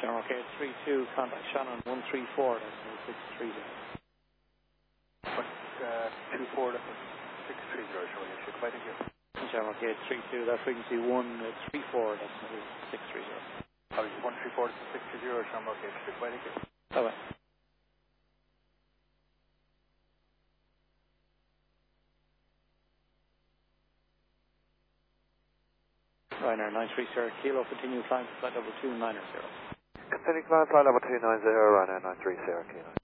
Shamrock 832, contact Shannon 134, that's 630. 24, that's 630, showing you. Thank you. Shamrock 832, that frequency 134, that's 630. 134 to 630, Shamrock 832, thank you. Bye-bye. Ryanair 930 Kilo, continue flying to flight level 290. Continuing flight level 290, Ryanair 930 Kilo.